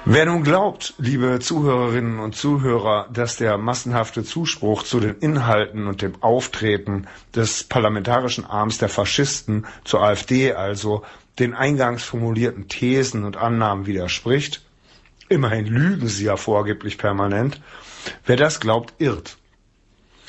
Wer nun glaubt, liebe Zuhörerinnen und Zuhörer, dass der massenhafte Zuspruch zu den Inhalten und dem Auftreten des parlamentarischen Arms der Faschisten, zur AfD also, den eingangs formulierten Thesen und Annahmen widerspricht, immerhin lügen sie ja vorgeblich permanent, wer das glaubt, irrt.